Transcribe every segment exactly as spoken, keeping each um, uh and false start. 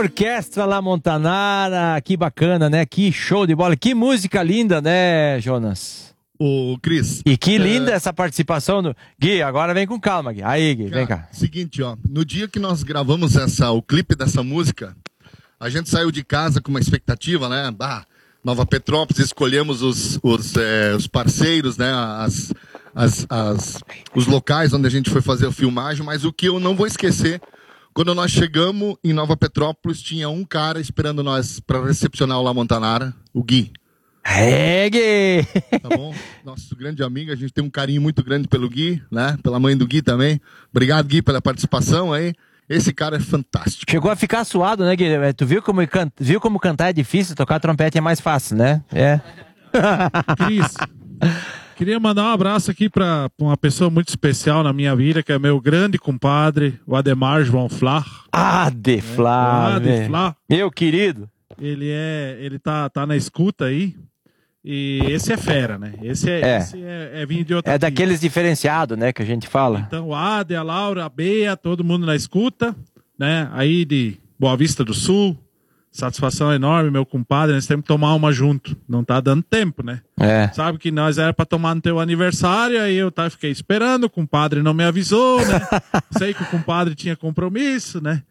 Orquestra La Montanara, que bacana, né? Que show de bola, que música linda, né, Jonas? Ô, Cris. E que linda é... essa participação do... Gui, agora vem com calma, Gui. Aí, Gui, Cara, vem cá. Seguinte, ó, no dia que nós gravamos essa, o clipe dessa música, a gente saiu de casa com uma expectativa, né? Bah, Nova Petrópolis, escolhemos os, os, é, os parceiros, né? As, as, as, os locais onde a gente foi fazer a filmagem, mas o que eu não vou esquecer, quando nós chegamos em Nova Petrópolis, tinha um cara esperando nós para recepcionar o La Montanara, o Gui. É, Gui! Tá bom? Nosso grande amigo, a gente tem um carinho muito grande pelo Gui, né? Pela mãe do Gui também. Obrigado, Gui, pela participação aí. Esse cara é fantástico. Chegou a ficar suado, né, Gui? Tu viu como, can... viu como cantar é difícil, tocar trompete é mais fácil, né? É. Cris, queria mandar um abraço aqui para uma pessoa muito especial na minha vida, que é meu grande compadre, o Ademar João Flá. Adeflá, é, Adeflá. Meu querido. Ele é, ele tá, tá na escuta aí. E esse é fera, né? Esse é, É. esse é, é vinho de outra É vida. daqueles diferenciados, né, que a gente fala. Então, o Ade, a Laura, a Bea, todo mundo na escuta, né? Aí de Boa Vista do Sul, satisfação enorme, meu compadre, nós temos que tomar uma junto. Não tá dando tempo, né? É. Sabe que nós era pra tomar no teu aniversário, aí eu tá, fiquei esperando, o compadre não me avisou, né? Sei que o compadre tinha compromisso, né?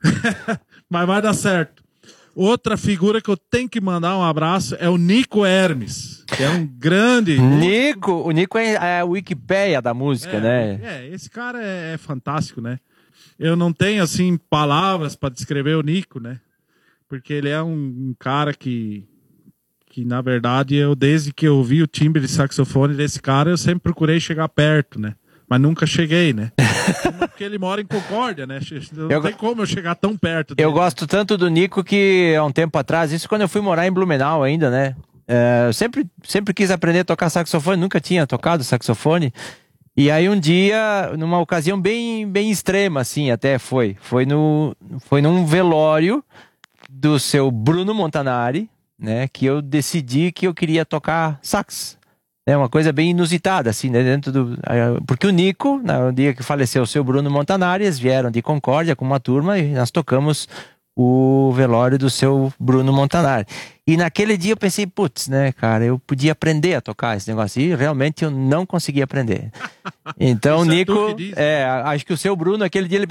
Mas vai dar certo. Outra figura que eu tenho que mandar um abraço é o Nico Hermes, que é um grande... Nico, o Nico é, é a Wikipédia da música, é, né? É, esse cara é, é fantástico, né? Eu não tenho, assim, palavras para descrever o Nico, né? Porque ele é um, um cara que, que, na verdade, eu desde que eu ouvi o timbre de saxofone desse cara, eu sempre procurei chegar perto, né? Mas nunca cheguei, né? Porque ele mora em Concórdia, né? Não eu, tem como eu chegar tão perto dele. Eu gosto tanto do Nico que, há um tempo atrás, isso quando eu fui morar em Blumenau ainda, né? É, eu sempre, sempre quis aprender a tocar saxofone, nunca tinha tocado saxofone. E aí um dia, numa ocasião bem, bem extrema, assim, até foi. Foi, no, foi num velório do seu Bruno Montanari, né? Que eu decidi que eu queria tocar sax. É uma coisa bem inusitada, assim, né? Dentro do... Porque o Nico, no dia que faleceu o seu Bruno Montanari, eles vieram de Concórdia com uma turma e nós tocamos o velório do seu Bruno Montanari. E naquele dia eu pensei, putz, né, cara, eu podia aprender a tocar esse negócio. E realmente eu não consegui aprender. Então, o Nico, é, acho que o seu Bruno, aquele dia ele